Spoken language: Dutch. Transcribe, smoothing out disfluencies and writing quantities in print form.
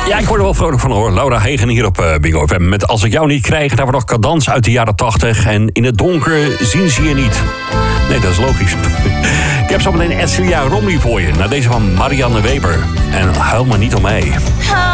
Ja, ik word er wel vrolijk van hoor. Laura Hegen hier op Bingo FM. Met Als ik jou niet krijg, daar wordt nog cadans uit de jaren 80. En In het donker zien ze je niet. Nee, dat is logisch. Ik heb zo meteen Edcilia Romney voor je. Naar deze van Marianne Weber. En huil maar niet om mij.